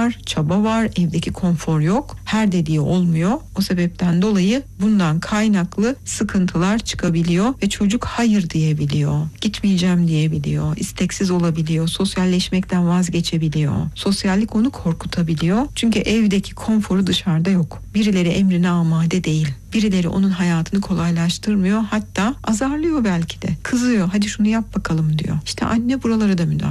var, çaba var, evdeki konfor yok. Her dediği olmuyor. O sebepten dolayı bundan kaynaklı sıkıntılar çıkabiliyor ve çocuk hayır diyebiliyor, gitmeyeceğim diyebiliyor, isteksiz olabiliyor, sosyalleşmekten vazgeçebiliyor. Sosyallik onu korkutabiliyor. Çünkü evdeki konforu dışarıda yok. Birileri emrine amade değil. Birileri onun hayatını kolaylaştırmıyor. Hatta azarlıyor belki de. Kızıyor. Hadi şunu yap bakalım diyor. İşte anne buralara da müdahale